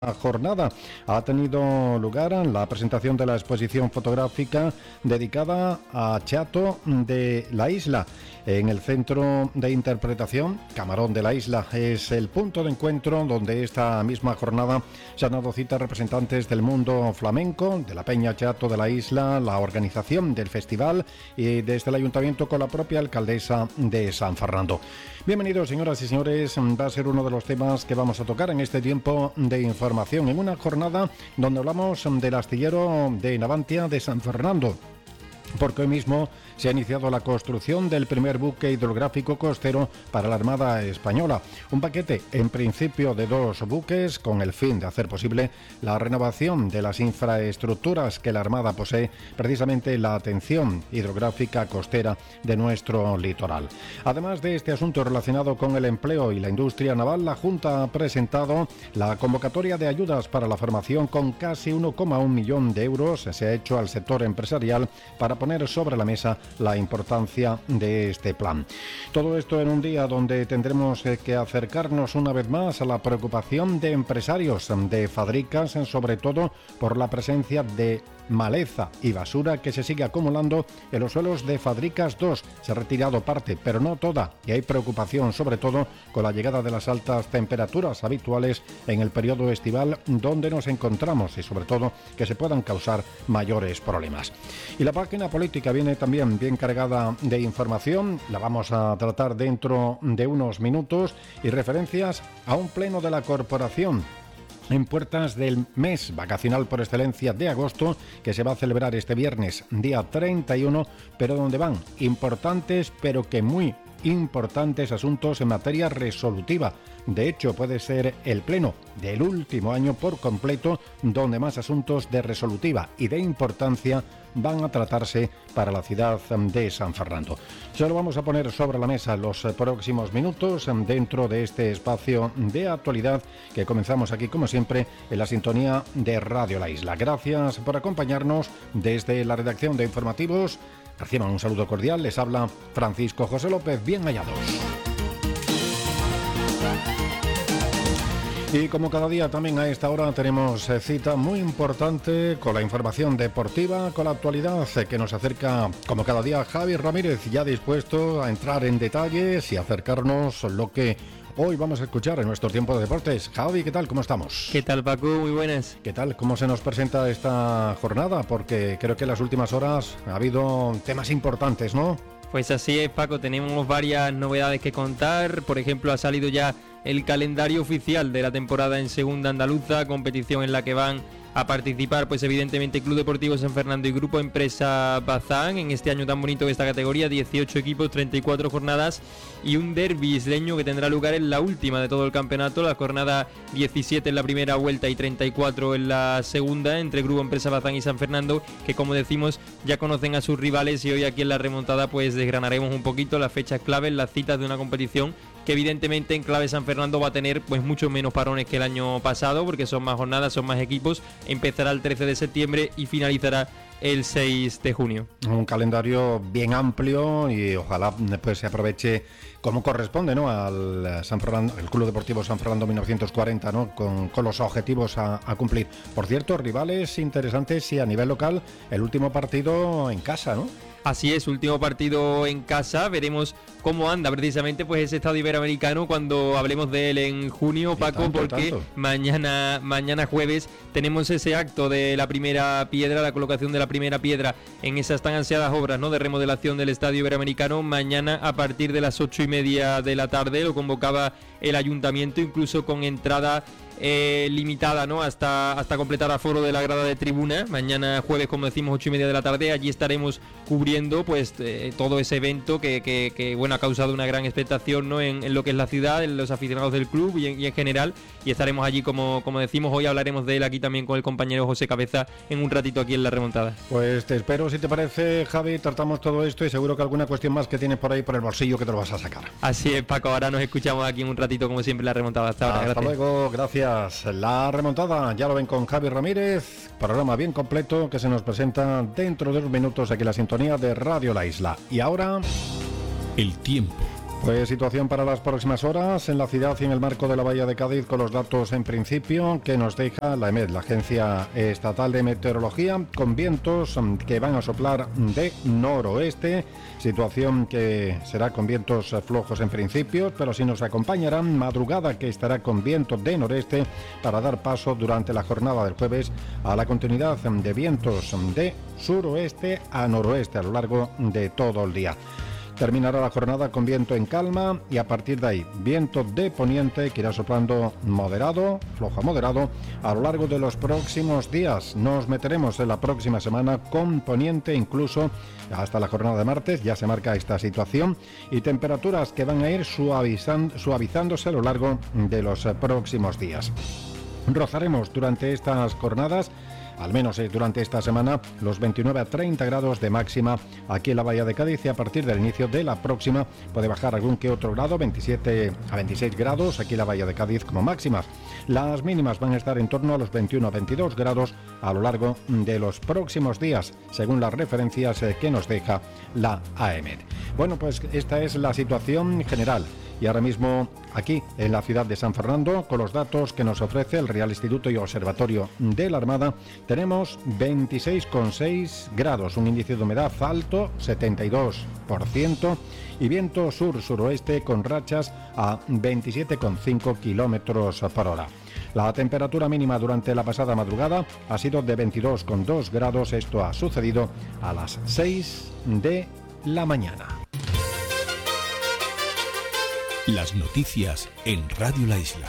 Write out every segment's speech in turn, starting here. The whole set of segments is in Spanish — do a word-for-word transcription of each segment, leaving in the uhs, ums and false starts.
jornada ha tenido lugar la presentación de la exposición fotográfica dedicada a Chato de la Isla. En el Centro de Interpretación Camarón de la Isla es el punto de encuentro donde esta misma jornada se han dado cita representantes del mundo flamenco, de la Peña Chato de la Isla, la organización del festival y desde el ayuntamiento con la propia alcaldesa de San Fernando. Bienvenidos, señoras y señores, va a ser uno de los temas que vamos a tocar en este tiempo de información, en una jornada donde hablamos del astillero de Navantia de San Fernando, porque hoy mismo se ha iniciado la construcción del primer buque hidrográfico costero para la Armada Española. Un paquete, en principio, de dos buques con el fin de hacer posible la renovación de las infraestructuras que la Armada posee, precisamente la atención hidrográfica costera de nuestro litoral. Además de este asunto relacionado con el empleo y la industria naval, la Junta ha presentado la convocatoria de ayudas para la formación con casi uno coma uno millón de euros. Se ha hecho al sector empresarial para poner sobre la mesa la importancia de este plan. Todo esto en un día donde tendremos que acercarnos una vez más a la preocupación de empresarios de Fadricas, sobre todo por la presencia de maleza y basura que se sigue acumulando en los suelos de Fadricas dos. Se ha retirado parte, pero no toda, y hay preocupación sobre todo con la llegada de las altas temperaturas habituales en el periodo estival donde nos encontramos y sobre todo que se puedan causar mayores problemas. Y la página política viene también bien cargada de información, la vamos a tratar dentro de unos minutos, y referencias a un pleno de la corporación en puertas del mes vacacional por excelencia de agosto, que se va a celebrar este viernes, día treinta y uno, pero donde van importantes, pero que muy importantes asuntos en materia resolutiva. De hecho, puede ser el pleno del último año por completo donde más asuntos de resolutiva y de importancia van a tratarse para la ciudad de San Fernando. Se lo vamos a poner sobre la mesa los próximos minutos dentro de este espacio de actualidad que comenzamos aquí, como siempre, en la sintonía de Radio La Isla. Gracias por acompañarnos desde la redacción de informativos. Reciban un saludo cordial, les habla Francisco José López, bien hallados. Y como cada día también a esta hora tenemos cita muy importante con la información deportiva, con la actualidad que nos acerca como cada día Javi Ramírez, ya dispuesto a entrar en detalles y acercarnos lo que hoy vamos a escuchar en nuestro tiempo de deportes. Javi, ¿qué tal? ¿Cómo estamos? ¿Qué tal, Paco? Muy buenas. ¿Qué tal? ¿Cómo se nos presenta esta jornada? Porque creo que en las últimas horas ha habido temas importantes, ¿no? Pues así es, Paco, tenemos varias novedades que contar. Por ejemplo, ha salido ya el calendario oficial de la temporada en Segunda Andaluza, competición en la que van a participar, pues evidentemente Club Deportivo San Fernando y Grupo Empresa Bazán, en este año tan bonito de esta categoría, dieciocho equipos, treinta y cuatro jornadas y un derbi isleño que tendrá lugar en la última de todo el campeonato, la jornada diecisiete en la primera vuelta y treinta y cuatro en la segunda, entre Grupo Empresa Bazán y San Fernando, que como decimos ya conocen a sus rivales, y hoy aquí en la remontada pues desgranaremos un poquito las fechas claves, las citas de una competición que evidentemente en clave San Fernando va a tener pues mucho menos parones que el año pasado, porque son más jornadas, son más equipos. Empezará el trece de septiembre y finalizará el seis de junio. Un calendario bien amplio y ojalá pues se aproveche como corresponde, ¿no?, al San Fernando, el Club Deportivo San Fernando mil novecientos cuarenta, ¿no?, con, con los objetivos a, a cumplir. Por cierto, rivales interesantes y a nivel local, el último partido en casa, ¿no? Así es, último partido en casa, veremos cómo anda precisamente pues ese estadio iberoamericano cuando hablemos de él en junio, Paco, tanto, porque tanto. mañana mañana jueves tenemos ese acto de la primera piedra, la colocación de la primera piedra en esas tan ansiadas obras, ¿no?, de remodelación del estadio iberoamericano. Mañana a partir de las ocho y media de la tarde lo convocaba el ayuntamiento, incluso con entrada Eh, limitada, ¿no?, hasta, hasta completar aforo de la grada de tribuna. Mañana jueves, como decimos, ocho y media de la tarde, allí estaremos cubriendo pues eh, todo ese evento que, que, que bueno ha causado una gran expectación, ¿no?, en, en lo que es la ciudad, en los aficionados del club y en, y en general, y estaremos allí como, como decimos. Hoy hablaremos de él aquí también con el compañero José Cabeza en un ratito aquí en La Remontada. Pues te espero, si te parece, Javi, tratamos todo esto y seguro que alguna cuestión más que tienes por ahí por el bolsillo que te lo vas a sacar. Así es, Paco, ahora nos escuchamos aquí en un ratito como siempre en La Remontada. Hasta ahora. Hasta Gracias. luego, gracias. La remontada, ya lo ven con Javi Ramírez, programa bien completo que se nos presenta dentro de unos minutos aquí en la sintonía de Radio La Isla. Y ahora, el tiempo Pues situación para las próximas horas en la ciudad y en el marco de la Bahía de Cádiz, con los datos en principio que nos deja la EMET, la Agencia Estatal de Meteorología, con vientos que van a soplar de noroeste, situación que será con vientos flojos en principio, pero sí nos acompañarán madrugada que estará con viento de noreste para dar paso durante la jornada del jueves a la continuidad de vientos de suroeste a noroeste a lo largo de todo el día. Terminará la jornada con viento en calma y a partir de ahí viento de poniente que irá soplando moderado, flojo a moderado a lo largo de los próximos días. Nos meteremos en la próxima semana con poniente incluso hasta la jornada de martes, ya se marca esta situación, y temperaturas que van a ir suavizando, suavizándose a lo largo de los próximos días. Rozaremos durante estas jornadas, al menos durante esta semana, los veintinueve a treinta grados de máxima aquí en la Bahía de Cádiz, y a partir del inicio de la próxima puede bajar algún que otro grado, veintisiete a veintiséis grados aquí en la Bahía de Cádiz como máximas. Las mínimas van a estar en torno a los veintiuno a veintidós grados a lo largo de los próximos días, según las referencias que nos deja la AEMET. Bueno, pues esta es la situación general. Y ahora mismo aquí en la ciudad de San Fernando, con los datos que nos ofrece el Real Instituto y Observatorio de la Armada, tenemos veintiséis coma seis grados, un índice de humedad alto, setenta y dos por ciento, y viento sur-suroeste con rachas a veintisiete coma cinco kilómetros por hora. La temperatura mínima durante la pasada madrugada ha sido de veintidós coma dos grados, esto ha sucedido a las seis de la mañana. Las noticias en Radio La Isla.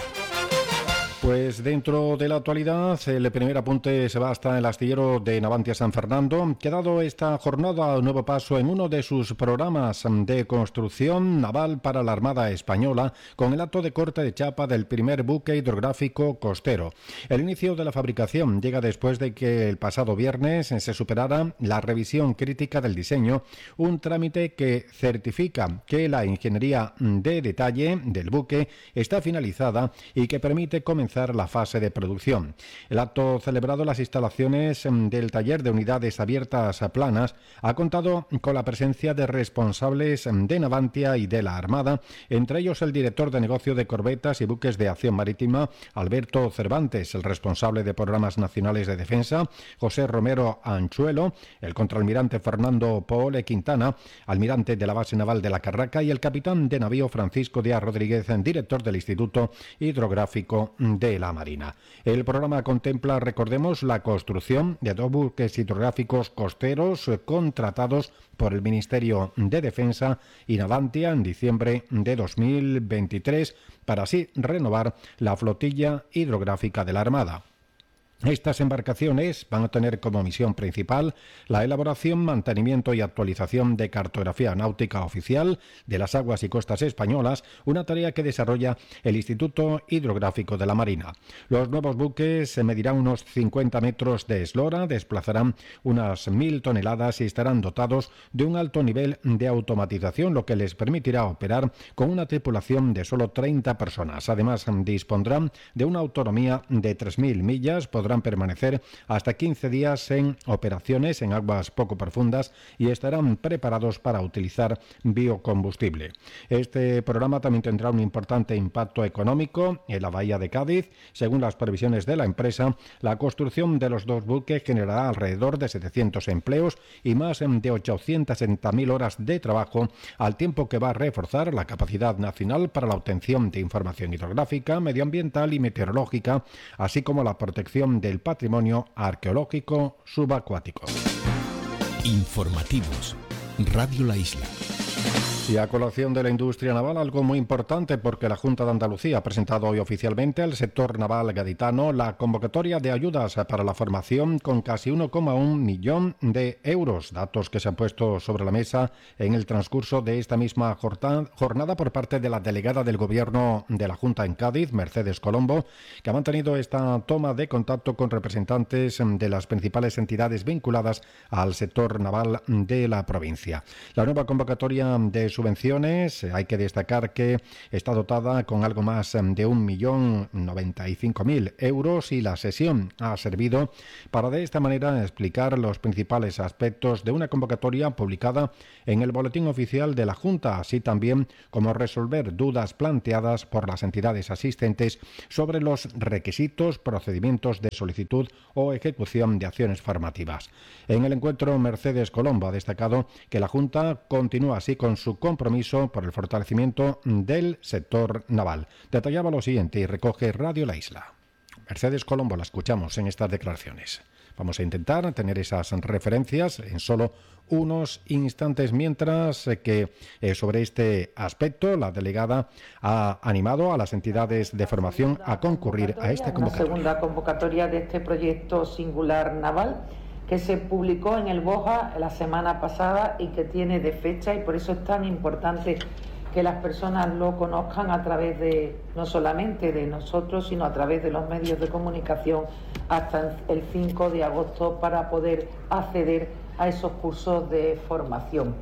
Pues dentro de la actualidad, el primer apunte se va hasta el astillero de Navantia San Fernando, que ha dado esta jornada un nuevo paso en uno de sus programas de construcción naval para la Armada Española, con el acto de corte de chapa del primer buque hidrográfico costero. El inicio de la fabricación llega después de que el pasado viernes se superara la revisión crítica del diseño, un trámite que certifica que la ingeniería de detalle del buque está finalizada y que permite comenzar la fase de producción. El acto celebrado en las instalaciones del taller de unidades abiertas planas ha contado con la presencia de responsables de Navantia y de la Armada, entre ellos el director de negocio de corbetas y buques de acción marítima, Alberto Cervantes, el responsable de programas nacionales de defensa, José Romero Anchuelo, el contraalmirante Fernando Poole Quintana, almirante de la base naval de la Carraca, y el capitán de navío Francisco Díaz Rodríguez, director del Instituto Hidrográfico de la Marina. El programa contempla, recordemos, la construcción de dos buques hidrográficos costeros contratados por el Ministerio de Defensa y Navantia en diciembre de dos mil veintitrés para así renovar la flotilla hidrográfica de la Armada. Estas embarcaciones van a tener como misión principal la elaboración, mantenimiento y actualización de cartografía náutica oficial de las aguas y costas españolas, una tarea que desarrolla el Instituto Hidrográfico de la Marina. Los nuevos buques se medirán unos cincuenta metros de eslora, desplazarán unas mil toneladas y estarán dotados de un alto nivel de automatización, lo que les permitirá operar con una tripulación de solo treinta personas. Además, dispondrán de una autonomía de tres mil millas, podrán permanecer hasta quince días en operaciones en aguas poco profundas y estarán preparados para utilizar biocombustible. Este programa también tendrá un importante impacto económico en la Bahía de Cádiz. Según las previsiones de la empresa, la construcción de los dos buques generará alrededor de setecientos empleos y más de ochocientas sesenta mil horas de trabajo, al tiempo que va a reforzar la capacidad nacional para la obtención de información hidrográfica, medioambiental y meteorológica, así como la protección del patrimonio arqueológico subacuático. Informativos. Radio La Isla. Y a colación de la industria naval, algo muy importante, porque la Junta de Andalucía ha presentado hoy oficialmente al sector naval gaditano la convocatoria de ayudas para la formación con casi uno coma uno millón de euros, datos que se han puesto sobre la mesa en el transcurso de esta misma jornada por parte de la delegada del Gobierno de la Junta en Cádiz, Mercedes Colombo, que ha mantenido esta toma de contacto con representantes de las principales entidades vinculadas al sector naval de la provincia. La nueva convocatoria de subvenciones, hay que destacar que está dotada con algo más de un millón noventa y cinco mil euros y la sesión ha servido para de esta manera explicar los principales aspectos de una convocatoria publicada en el Boletín Oficial de la Junta, así también como resolver dudas planteadas por las entidades asistentes sobre los requisitos, procedimientos de solicitud o ejecución de acciones formativas. En el encuentro, Mercedes Colombo ha destacado que la Junta continúa así con su compromiso por el fortalecimiento del sector naval. Detallaba lo siguiente y recoge Radio La Isla. Mercedes Colombo, la escuchamos en estas declaraciones. Vamos a intentar tener esas referencias en solo unos instantes, mientras que eh, sobre este aspecto la delegada ha animado a las entidades de formación a concurrir a esta convocatoria. La segunda convocatoria de este proyecto singular naval que se publicó en el BOJA la semana pasada y que tiene de fecha, y por eso es tan importante que las personas lo conozcan a través de, no solamente de nosotros, sino a través de los medios de comunicación hasta el cinco de agosto para poder acceder a esos cursos de formación.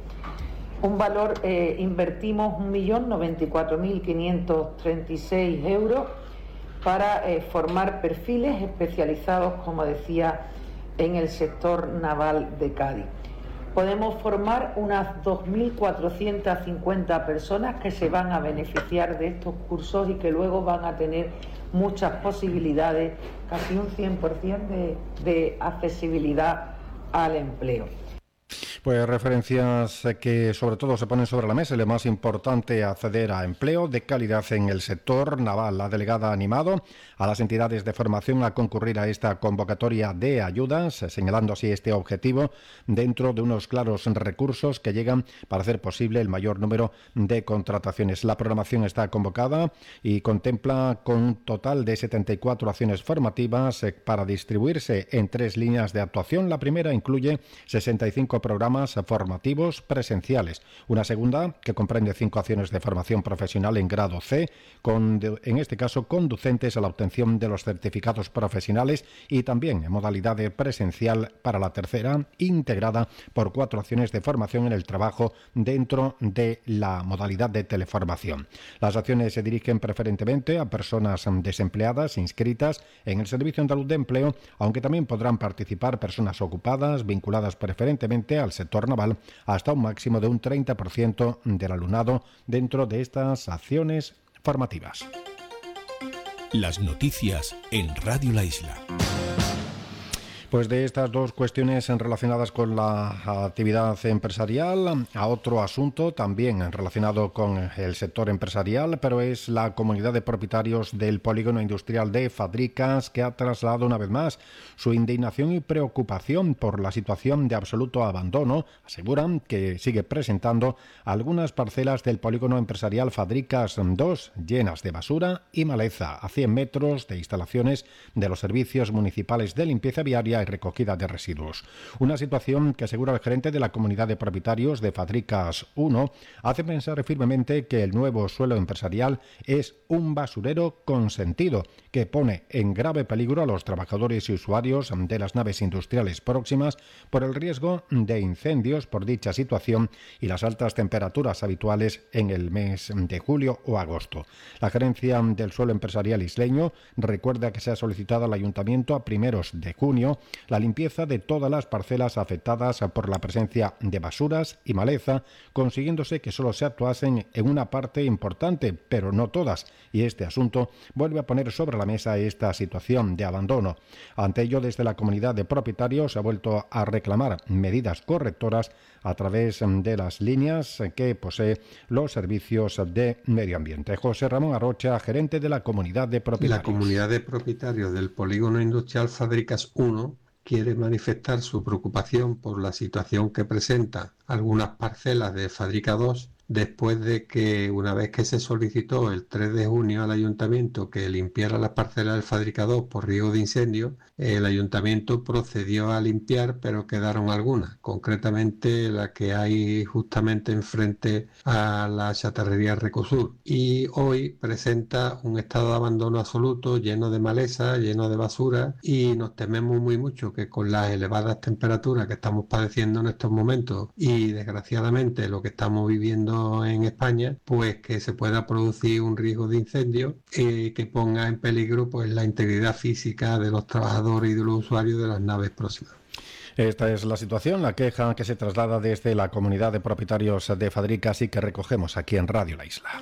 Un valor, eh, invertimos un millón noventa y cuatro mil quinientos treinta y seis euros para eh, formar perfiles especializados, como decía, en el sector naval de Cádiz. Podemos formar unas dos mil cuatrocientas cincuenta personas que se van a beneficiar de estos cursos y que luego van a tener muchas posibilidades, casi un cien por ciento de, de accesibilidad al empleo. Pues referencias que sobre todo se ponen sobre la mesa. Lo más importante, acceder a empleo de calidad en el sector naval. La delegada ha animado a las entidades de formación a concurrir a esta convocatoria de ayudas, señalando así este objetivo dentro de unos claros recursos que llegan para hacer posible el mayor número de contrataciones. La programación está convocada y contempla con un total de setenta y cuatro acciones formativas para distribuirse en tres líneas de actuación. La primera incluye sesenta y cinco programas formativos presenciales. Una segunda que comprende cinco acciones de formación profesional en grado C, con, en este caso conducentes a la obtención de los certificados profesionales, y también en modalidad de presencial para la tercera, integrada por cuatro acciones de formación en el trabajo dentro de la modalidad de teleformación. Las acciones se dirigen preferentemente a personas desempleadas inscritas en el Servicio Andaluz de Empleo, aunque también podrán participar personas ocupadas vinculadas preferentemente al sector naval, hasta un máximo de un treinta por ciento del alumnado dentro de estas acciones formativas. Las noticias en Radio La Isla. Pues de estas dos cuestiones relacionadas con la actividad empresarial, a otro asunto también relacionado con el sector empresarial, pero es la comunidad de propietarios del polígono industrial de Fadricas, que ha trasladado una vez más su indignación y preocupación por la situación de absoluto abandono. Aseguran que sigue presentando algunas parcelas del polígono empresarial Fadricas dos llenas de basura y maleza, a cien metros de instalaciones de los servicios municipales de limpieza viaria y recogida de residuos. Una situación que, asegura el gerente de la comunidad de propietarios de Fadricas uno, hace pensar firmemente que el nuevo suelo empresarial es un basurero consentido que pone en grave peligro a los trabajadores y usuarios de las naves industriales próximas por el riesgo de incendios por dicha situación y las altas temperaturas habituales en el mes de julio o agosto. La gerencia del suelo empresarial isleño recuerda que se ha solicitado al ayuntamiento a primeros de junio la limpieza de todas las parcelas afectadas por la presencia de basuras y maleza, consiguiéndose que solo se actuasen en una parte importante, pero no todas, y este asunto vuelve a poner sobre la mesa esta situación de abandono. Ante ello, desde la comunidad de propietarios se ha vuelto a reclamar medidas correctoras a través de las líneas que posee los servicios de medio ambiente. José Ramón Arrocha, gerente de la comunidad de propietarios. La comunidad de propietarios del polígono industrial Fadricas uno quiere manifestar su preocupación por la situación que presenta algunas parcelas de Fadrica dos, después de que, una vez que se solicitó el tres de junio al ayuntamiento que limpiara las parcelas del Fadrica dos por riesgo de incendio, el ayuntamiento procedió a limpiar, pero quedaron algunas, concretamente la que hay justamente enfrente a la chatarrería Recosur, y hoy presenta un estado de abandono absoluto, lleno de maleza, lleno de basura, y nos tememos muy mucho que con las elevadas temperaturas que estamos padeciendo en estos momentos y desgraciadamente lo que estamos viviendo incendios en España, pues que se pueda producir un riesgo de incendio eh, que ponga en peligro pues la integridad física de los trabajadores y de los usuarios de las naves próximas. Esta es la situación, la queja que se traslada desde la comunidad de propietarios de Fadricas y que recogemos aquí en Radio La Isla.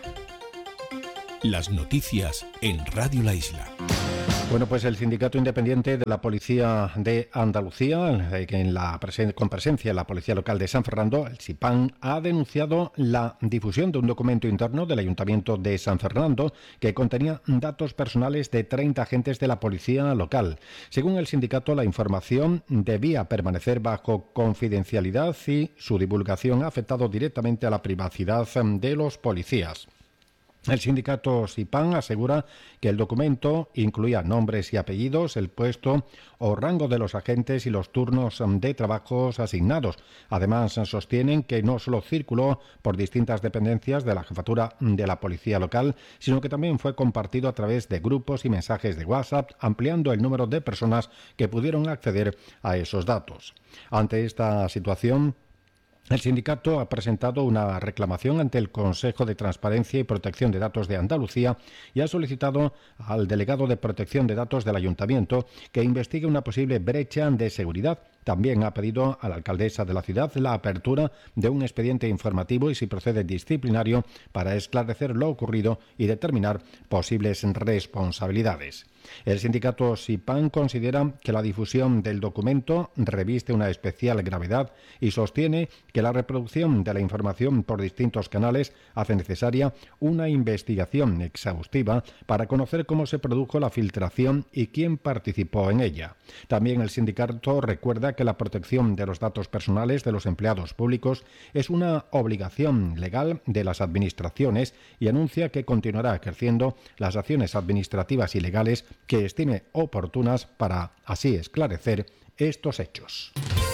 Las noticias en Radio La Isla. Bueno, pues el Sindicato Independiente de la Policía de Andalucía, eh, que en la presen- con presencia en la Policía Local de San Fernando, el SIPAN, ha denunciado la difusión de un documento interno del Ayuntamiento de San Fernando que contenía datos personales de treinta agentes de la Policía Local. Según el sindicato, la información debía permanecer bajo confidencialidad y su divulgación ha afectado directamente a la privacidad de los policías. El sindicato SIPAN asegura que el documento incluía nombres y apellidos, el puesto o rango de los agentes y los turnos de trabajos asignados. Además, sostienen que no solo circuló por distintas dependencias de la jefatura de la policía local, sino que también fue compartido a través de grupos y mensajes de WhatsApp, ampliando el número de personas que pudieron acceder a esos datos. Ante esta situación, el sindicato ha presentado una reclamación ante el Consejo de Transparencia y Protección de Datos de Andalucía y ha solicitado al delegado de Protección de Datos del Ayuntamiento que investigue una posible brecha de seguridad. También ha pedido a la alcaldesa de la ciudad la apertura de un expediente informativo y, si procede, disciplinario para esclarecer lo ocurrido y determinar posibles responsabilidades. El sindicato SIPAN considera que la difusión del documento reviste una especial gravedad y sostiene que la reproducción de la información por distintos canales hace necesaria una investigación exhaustiva para conocer cómo se produjo la filtración y quién participó en ella. También el sindicato recuerda que la protección de los datos personales de los empleados públicos es una obligación legal de las administraciones y anuncia que continuará ejerciendo las acciones administrativas y legales que estime oportunas para así esclarecer estos hechos.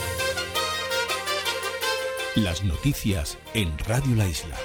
Las noticias en Radio La Isla.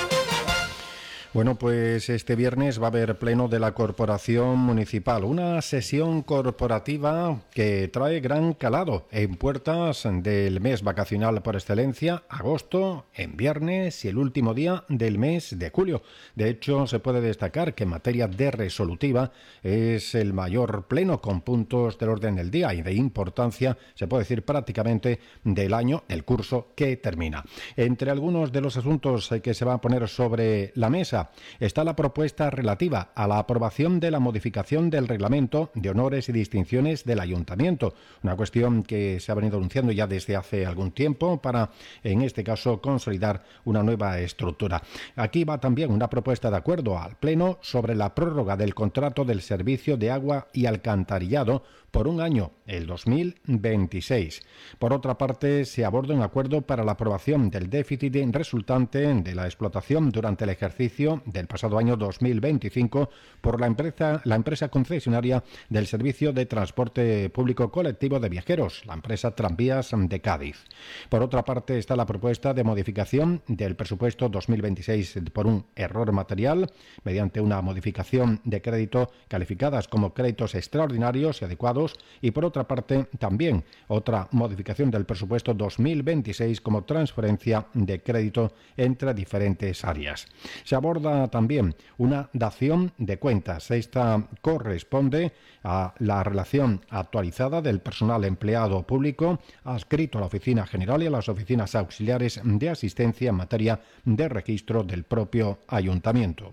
Bueno, pues este viernes va a haber pleno de la Corporación Municipal, una sesión corporativa que trae gran calado en puertas del mes vacacional por excelencia, agosto, en viernes y el último día del mes de julio. De hecho, se puede destacar que en materia de resolutiva es el mayor pleno con puntos del orden del día y de importancia, se puede decir prácticamente del año, el curso que termina. Entre algunos de los asuntos que se va a poner sobre la mesa está la propuesta relativa a la aprobación de la modificación del reglamento de honores y distinciones del Ayuntamiento, una cuestión que se ha venido anunciando ya desde hace algún tiempo para, en este caso, consolidar una nueva estructura. Aquí va también una propuesta de acuerdo al Pleno sobre la prórroga del contrato del servicio de agua y alcantarillado por un año, el dos mil veintiséis. Por otra parte, se aborda un acuerdo para la aprobación del déficit resultante de la explotación durante el ejercicio del pasado año dos mil veinticinco por la empresa, la empresa concesionaria del servicio de transporte público colectivo de viajeros, la empresa Tranvías de Cádiz. Por otra parte, está la propuesta de modificación del presupuesto dos mil veintiséis por un error material mediante una modificación de crédito calificadas como créditos extraordinarios y adecuados, y por otra parte también otra modificación del presupuesto dos mil veintiséis como transferencia de crédito entre diferentes áreas. Se aborda también una dación de cuentas. Esta corresponde a la relación actualizada del personal empleado público adscrito a la Oficina General y a las oficinas auxiliares de asistencia en materia de registro del propio Ayuntamiento.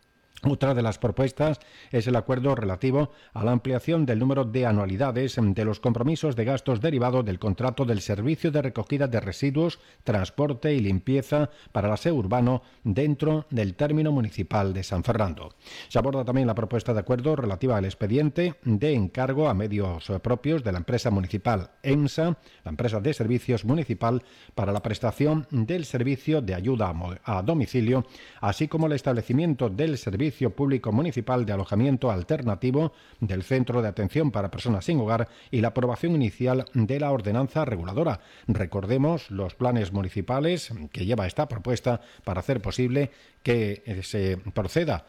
Otra de las propuestas es el acuerdo relativo a la ampliación del número de anualidades de los compromisos de gastos derivados del contrato del servicio de recogida de residuos, transporte y limpieza para el aseo urbano dentro del término municipal de San Fernando. Se aborda también la propuesta de acuerdo relativa al expediente de encargo a medios propios de la empresa municipal EMSA, la empresa de servicios municipal, para la prestación del servicio de ayuda a domicilio, así como el establecimiento del servicio Servicio Público Municipal de Alojamiento Alternativo del Centro de Atención para Personas sin Hogar y la aprobación inicial de la ordenanza reguladora. Recordemos los planes municipales que lleva esta propuesta para hacer posible que se proceda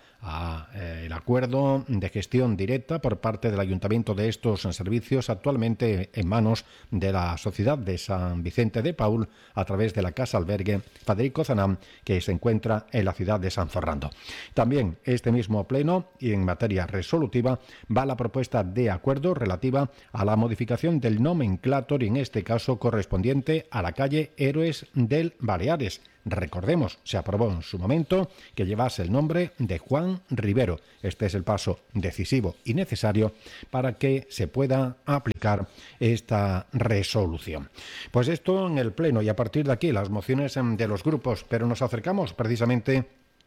al acuerdo de gestión directa por parte del Ayuntamiento de estos servicios, actualmente en manos de la Sociedad de San Vicente de Paúl a través de la Casa Albergue Federico Zanam, que se encuentra en la ciudad de San Fernando. También este mismo pleno, y en materia resolutiva, va la propuesta de acuerdo relativa a la modificación del nomenclátor, y en este caso correspondiente a la calle Héroes del Baleares. Recordemos, se aprobó en su momento que llevase el nombre de Juan Rivero. Este es el paso decisivo y necesario para que se pueda aplicar esta resolución. Pues esto en el Pleno, y a partir de aquí las mociones de los grupos, pero nos acercamos precisamente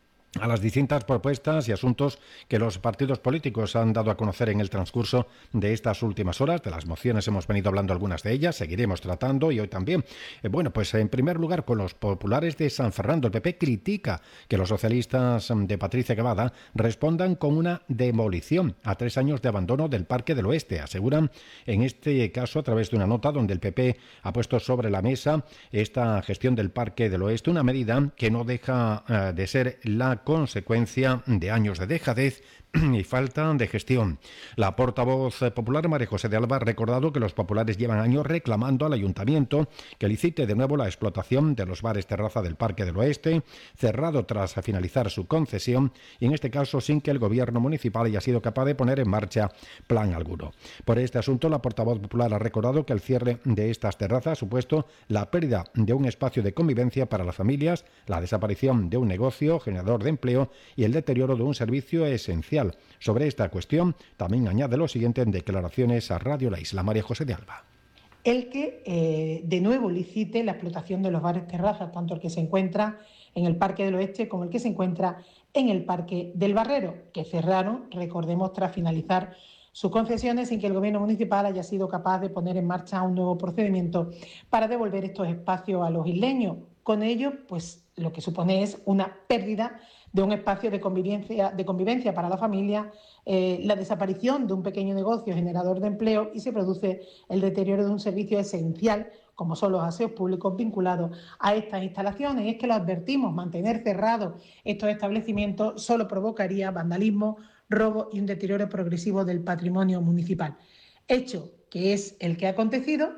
a las distintas propuestas y asuntos que los partidos políticos han dado a conocer en el transcurso de estas últimas horas. De las mociones hemos venido hablando algunas de ellas, seguiremos tratando y hoy también. Eh, bueno, pues en primer lugar con los populares de San Fernando. El P P critica que los socialistas de Patricia Cavada respondan con una demolición a tres años de abandono del Parque del Oeste. Aseguran en este caso a través de una nota donde el P P ha puesto sobre la mesa esta gestión del Parque del Oeste, una medida que no deja uh, de ser la consecuencia de años de dejadez y falta de gestión. La portavoz popular María José de Alba ha recordado que los populares llevan años reclamando al ayuntamiento que licite de nuevo la explotación de los bares terraza del Parque del Oeste, cerrado tras finalizar su concesión, y en este caso sin que el gobierno municipal haya sido capaz de poner en marcha plan alguno. Por este asunto, la portavoz popular ha recordado que el cierre de estas terrazas ha supuesto la pérdida de un espacio de convivencia para las familias, la desaparición de un negocio generador de empleo y el deterioro de un servicio esencial. Sobre esta cuestión también añade lo siguiente en declaraciones a Radio La Isla. María José de Alba. El que eh, de nuevo licite la explotación de los bares terrazas, tanto el que se encuentra en el Parque del Oeste como el que se encuentra en el Parque del Barrero, que cerraron, recordemos, tras finalizar sus concesiones sin que el gobierno municipal haya sido capaz de poner en marcha un nuevo procedimiento para devolver estos espacios a los isleños. Con ello, pues lo que supone es una pérdida de un espacio de convivencia, de convivencia para la familia, eh, la desaparición de un pequeño negocio generador de empleo, y se produce el deterioro de un servicio esencial como son los aseos públicos vinculados a estas instalaciones. Y es que lo advertimos, mantener cerrados estos establecimientos solo provocaría vandalismo, robo y un deterioro progresivo del patrimonio municipal. Hecho que es el que ha acontecido,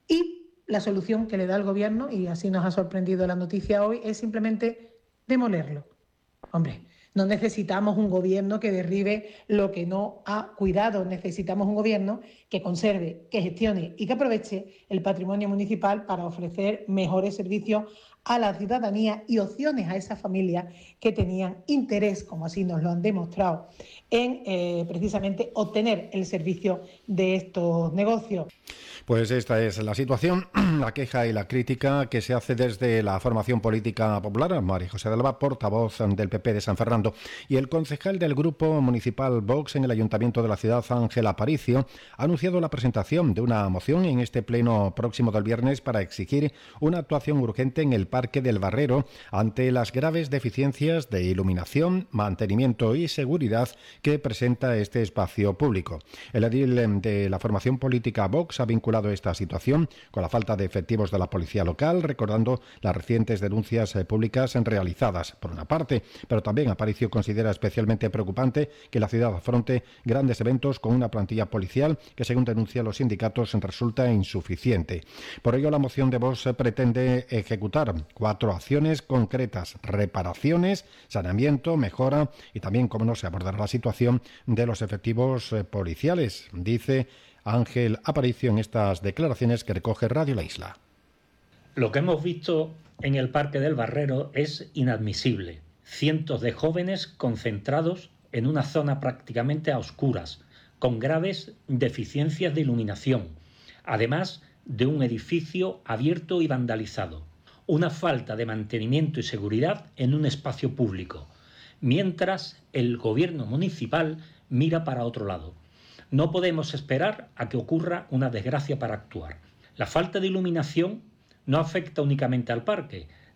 y la solución que le da el Gobierno, y así nos ha sorprendido la noticia hoy, es simplemente demolerlo. Hombre, no necesitamos un Gobierno que derribe lo que no ha cuidado, necesitamos un Gobierno que conserve, que gestione y que aproveche el patrimonio municipal para ofrecer mejores servicios a la ciudadanía y opciones a esas familias que tenían interés, como así nos lo han demostrado, en eh, precisamente obtener el servicio de estos negocios. Pues esta es la situación, la queja y la crítica que se hace desde la formación política popular. María José de Alba, portavoz del P P de San Fernando, y el concejal del Grupo Municipal Vox en el Ayuntamiento de la ciudad, Ángel Aparicio, ha anunciado la presentación de una moción en este pleno próximo del viernes para exigir una actuación urgente en el Parque del Barrero ante las graves deficiencias de iluminación, mantenimiento y seguridad que presenta este espacio público. El edil de la formación política Vox ha vinculado esta situación con la falta de efectivos de la policía local, recordando las recientes denuncias públicas realizadas por una parte, pero también Aparicio considera especialmente preocupante que la ciudad afronte grandes eventos con una plantilla policial que, según denuncian los sindicatos, resulta insuficiente. Por ello, la moción de Vox pretende ejecutar cuatro acciones concretas: reparaciones, saneamiento, mejora y también, como no, se abordará la situación de los efectivos policiales, dice Ángel Aparicio en estas declaraciones que recoge Radio La Isla. Lo que hemos visto en el Parque del Barrero es inadmisible. Cientos de jóvenes concentrados en una zona prácticamente a oscuras, con graves deficiencias de iluminación, además de un edificio abierto y vandalizado. Una falta de mantenimiento y seguridad en un espacio público, mientras el gobierno municipal mira para otro lado. No podemos esperar a que ocurra una desgracia para actuar. La falta de iluminación no afecta únicamente al parque,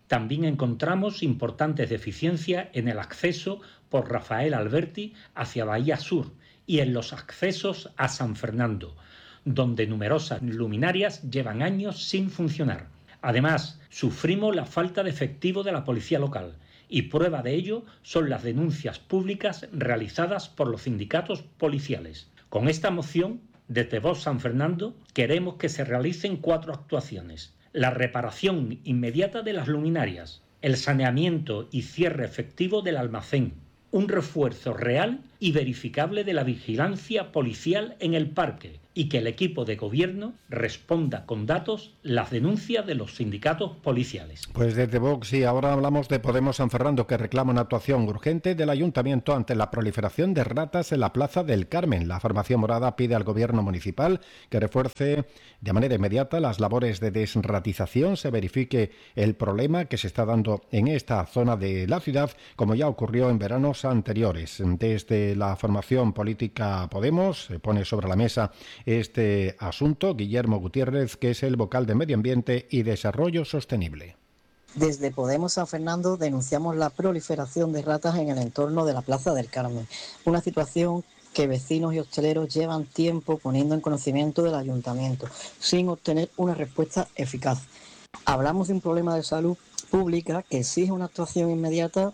También encontramos importantes deficiencias en el acceso por Rafael Alberti hacia Bahía Sur y en los accesos a San Fernando, donde numerosas luminarias llevan años sin funcionar. Además, sufrimos la falta de efectivo de la policía local y prueba de ello son las denuncias públicas realizadas por los sindicatos policiales. Con esta moción, desde Vox San Fernando, queremos que se realicen cuatro actuaciones: la reparación inmediata de las luminarias, el saneamiento y cierre efectivo del almacén, un refuerzo real y verificable de la vigilancia policial en el parque y que el equipo de gobierno responda con datos las denuncias de los sindicatos policiales. Pues desde Vox y ahora hablamos de Podemos San Fernando, que reclama una actuación urgente del ayuntamiento ante la proliferación de ratas en la Plaza del Carmen. La formación morada pide al gobierno municipal que refuerce de manera inmediata las labores de desratización, se verifique el problema que se está dando en esta zona de la ciudad, como ya ocurrió en veranos anteriores. Desde la formación política Podemos se pone sobre la mesa este asunto. Guillermo Gutiérrez, que es el vocal de Medio Ambiente y Desarrollo Sostenible. Desde Podemos San Fernando denunciamos la proliferación de ratas en el entorno de la Plaza del Carmen, una situación que vecinos y hosteleros llevan tiempo poniendo en conocimiento del ayuntamiento, sin obtener una respuesta eficaz. Hablamos de un problema de salud pública que exige una actuación inmediata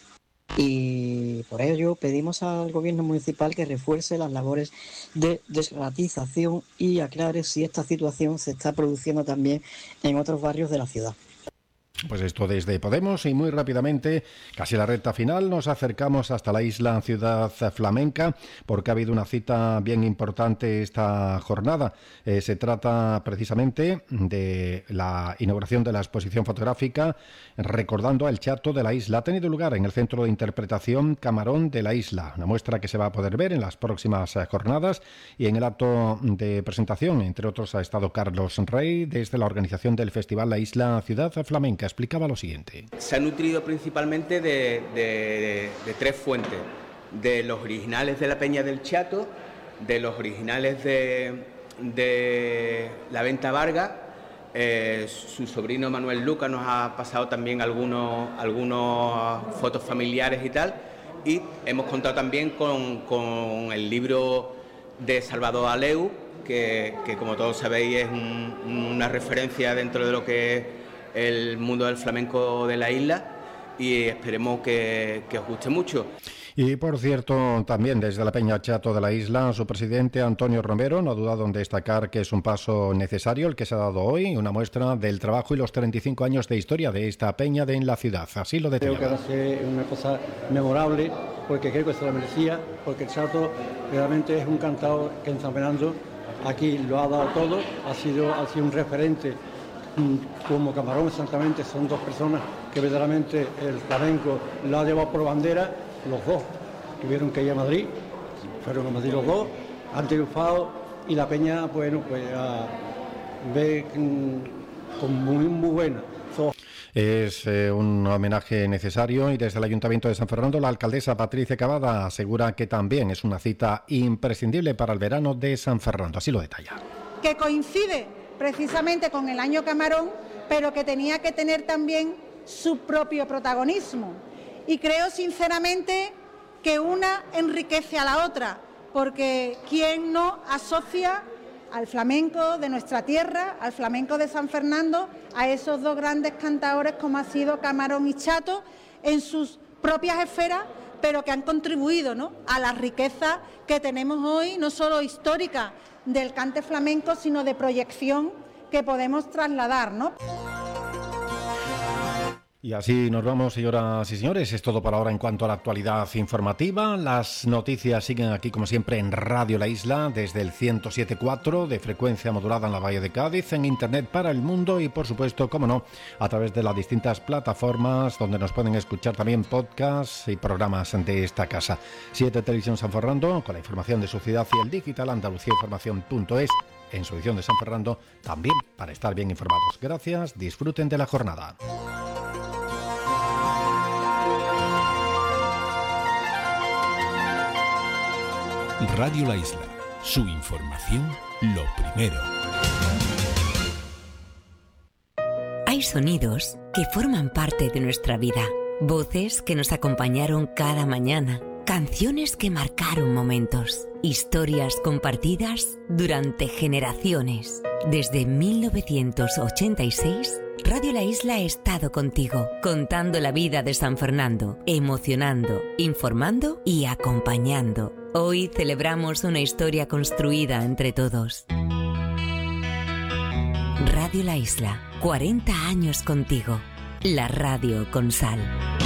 y por ello pedimos al gobierno municipal que refuerce las labores de desratización y aclare si esta situación se está produciendo también en otros barrios de la ciudad. Pues esto desde Podemos y muy rápidamente, casi la recta final, nos acercamos hasta la isla Ciudad Flamenca porque ha habido una cita bien importante esta jornada. Eh, se trata precisamente de la inauguración de la exposición fotográfica recordando al Chato de la isla. Ha tenido lugar en el Centro de Interpretación Camarón de la isla, una muestra que se va a poder ver en las próximas jornadas, y en el acto de presentación, entre otros, ha estado Carlos Rey desde la organización del Festival La Isla Ciudad Flamenca. Explicaba lo siguiente. Se ha nutrido principalmente de, de, de tres fuentes: de los originales de la Peña del Chato, de los originales de, de la Venta Vargas. Eh, su sobrino Manuel Luca nos ha pasado también algunos, algunos fotos familiares y tal, y hemos contado también con, con el libro de Salvador Aleu, que, que como todos sabéis es un, una referencia dentro de lo que es el mundo del flamenco de la isla, y esperemos que, que os guste mucho. Y por cierto, también desde la Peña Chato de la isla, su presidente Antonio Romero no ha dudado en destacar que es un paso necesario el que se ha dado hoy, una muestra del trabajo y los treinta y cinco años de historia de esta peña de en la ciudad. Así lo detallaba. Creo que va a ser una cosa memorable, porque creo que se la merecía, porque el Chato realmente es un cantador que en San Fernando aquí lo ha dado todo, ha sido, ha sido un referente. Como Camarón, exactamente, son dos personas que verdaderamente el flamenco lo ha llevado por bandera. Los dos tuvieron que ir a Madrid, fueron a Madrid los dos, han triunfado, y la peña, bueno, pues a ver con muy, muy buena. So, Es eh, un homenaje necesario, y desde el Ayuntamiento de San Fernando la alcaldesa Patricia Cavada asegura que también es una cita imprescindible para el verano de San Fernando. Así lo detalla. Que coincide precisamente con el año Camarón, pero que tenía que tener también su propio protagonismo. Y creo sinceramente que una enriquece a la otra, porque ¿quién no asocia al flamenco de nuestra tierra, al flamenco de San Fernando, a esos dos grandes cantadores como ha sido Camarón y Chato en sus propias esferas, pero que han contribuido, ¿no?, a la riqueza que tenemos hoy, no solo histórica del cante flamenco, sino de proyección que podemos trasladar, ¿no? Y así nos vamos, señoras y señores. Es todo por ahora en cuanto a la actualidad informativa. Las noticias siguen aquí, como siempre, en Radio La Isla, desde el ciento siete punto cuatro de frecuencia modulada en la Bahía de Cádiz, en Internet para el mundo y, por supuesto, como no, a través de las distintas plataformas donde nos pueden escuchar también podcasts y programas de esta casa. siete Televisión San Fernando, con la información de su ciudad, y el digital Andalucía Información punto es, en su edición de San Fernando, también para estar bien informados. Gracias, disfruten de la jornada. Radio La Isla, su información lo primero. Hay Hay sonidos que forman parte de nuestra vida, voces que nos acompañaron cada mañana, canciones que marcaron momentos, historias compartidas durante generaciones. Desde mil novecientos ochenta y seis, Radio La Isla ha estado contigo, contando la vida de San Fernando, emocionando, informando y acompañando. Hoy celebramos una historia construida entre todos. Radio La Isla, cuarenta años contigo. La radio con sal.